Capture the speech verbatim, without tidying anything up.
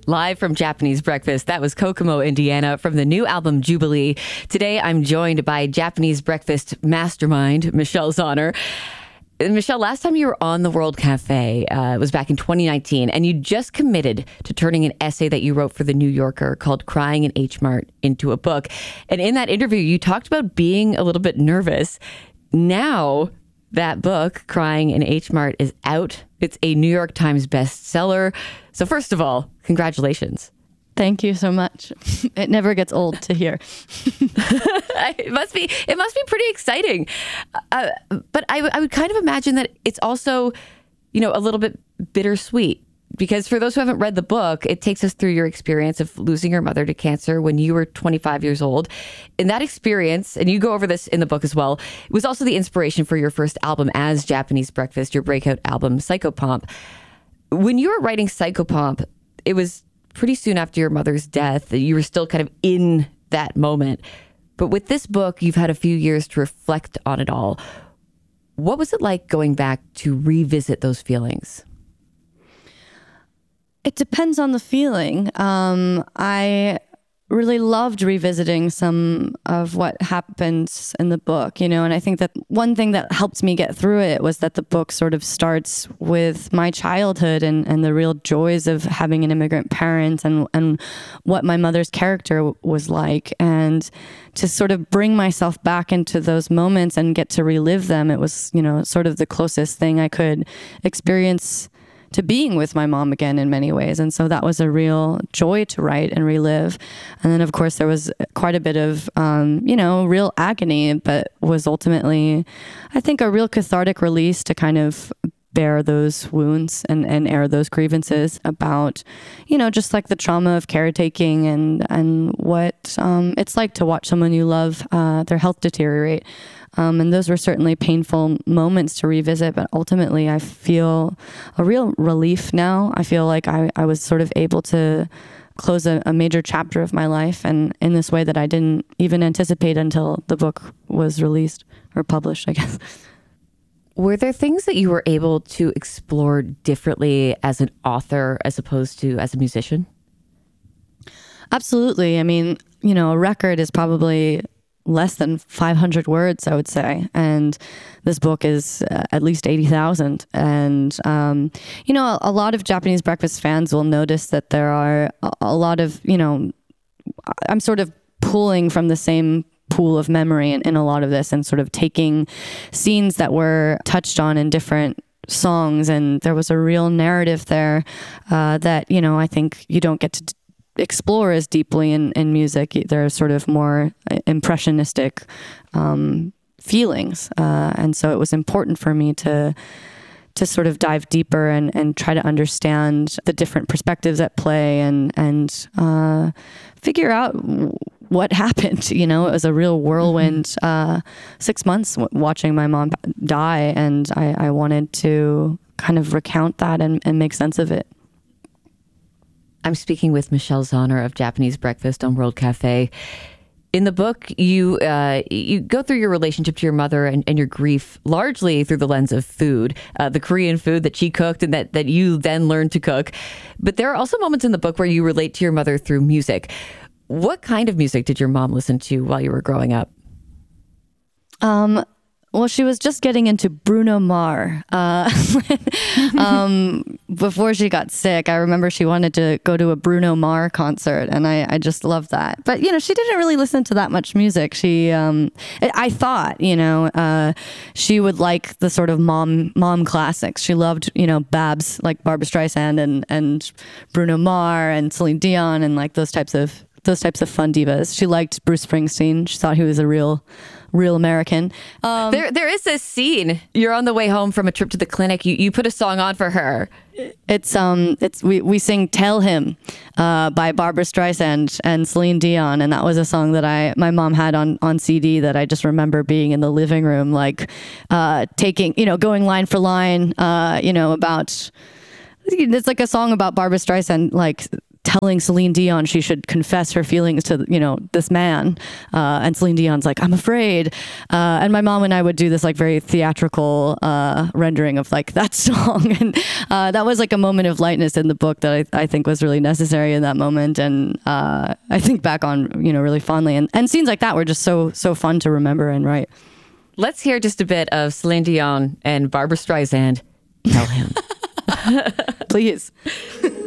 live from Japanese Breakfast. That was Kokomo, Indiana, from the new album Jubilee. Today, I'm joined by Japanese Breakfast mastermind, Michelle Zauner. Michelle, last time you were on the World Cafe, uh, it was back in twenty nineteen, and you just committed to turning an essay that you wrote for The New Yorker called Crying in H Mart into a book. And in that interview, you talked about being a little bit nervous. Now, that book, Crying in H Mart, is out. It's a New York Times bestseller. So first of all, congratulations. Thank you so much. It never gets old to hear. it must be. It must be pretty exciting. Uh, but I, I would kind of imagine that it's also, you know, a little bit bittersweet. Because for those who haven't read the book, it takes us through your experience of losing your mother to cancer when you were twenty-five years old. In that experience, and you go over this in the book as well, it was also the inspiration for your first album as Japanese Breakfast, your breakout album, Psychopomp. When you were writing Psychopomp, it was pretty soon after your mother's death. You were still kind of in that moment. But with this book, you've had a few years to reflect on it all. What was it like going back to revisit those feelings? It depends on the feeling. Um, I really loved revisiting some of what happens in the book, you know, and I think that one thing that helped me get through it was that the book sort of starts with my childhood and, and the real joys of having an immigrant parent and, and what my mother's character was like. And to sort of bring myself back into those moments and get to relive them, it was, you know, sort of the closest thing I could experience to being with my mom again in many ways. And so that was a real joy to write and relive. And then, of course, there was quite a bit of, um, you know, real agony, but was ultimately, I think, a real cathartic release to kind of bear those wounds and, and air those grievances about, you know, just like the trauma of caretaking and, and what um, it's like to watch someone you love, uh, their health deteriorate. Um, and those were certainly painful moments to revisit, but ultimately I feel a real relief now. I feel like I, I was sort of able to close a, a major chapter of my life, and in this way that I didn't even anticipate until the book was released or published, I guess. Were there things that you were able to explore differently as an author as opposed to as a musician? Absolutely. I mean, you know, a record is probably less than five hundred words, I would say. And this book is uh, at least eighty thousand. And, um, you know, a, a lot of Japanese Breakfast fans will notice that there are a, a lot of, you know, I'm sort of pulling from the same pool of memory in, in a lot of this and sort of taking scenes that were touched on in different songs. And there was a real narrative there uh, that, you know, I think you don't get to d- explore as deeply in, in music. There are sort of more impressionistic um, feelings. Uh, and so it was important for me to to sort of dive deeper and, and try to understand the different perspectives at play and, and uh, figure out what happened. You know, it was a real whirlwind uh, six months w- watching my mom die. And I, I wanted to kind of recount that and, and make sense of it. I'm speaking with Michelle Zauner of Japanese Breakfast on World Cafe. In the book, you uh, you go through your relationship to your mother and, and your grief largely through the lens of food, uh, the Korean food that she cooked and that, that you then learned to cook. But there are also moments in the book where you relate to your mother through music. What kind of music did your mom listen to while you were growing up? Um. Well, she was just getting into Bruno Mars. Uh, um, before she got sick, I remember she wanted to go to a Bruno Mars concert, and I, I just loved that. But, you know, she didn't really listen to that much music. She, um, I thought, you know, uh, she would like the sort of mom mom classics. She loved, you know, Babs, like Barbra Streisand and, and Bruno Mars and Celine Dion and like those types of those types of fun divas. She liked Bruce Springsteen. She thought he was a real real American. Um, there, there is this scene. You're on the way home from a trip to the clinic. You, you put a song on for her. It's um, it's we we sing "Tell Him" uh, by Barbra Streisand and Celine Dion, and that was a song that I my mom had on on C D that I just remember being in the living room, like uh, taking, you know, going line for line, uh, you know, about. It's like a song about Barbra Streisand, like telling Celine Dion she should confess her feelings to, you know, this man. Uh, and Celine Dion's like, I'm afraid. Uh, and my mom and I would do this like very theatrical uh, rendering of like that song. And uh, that was like a moment of lightness in the book that I, I think was really necessary in that moment. And uh, I think back on, you know, really fondly. And, and scenes like that were just so, so fun to remember and write. Let's hear just a bit of Celine Dion and Barbra Streisand. Tell him. Please.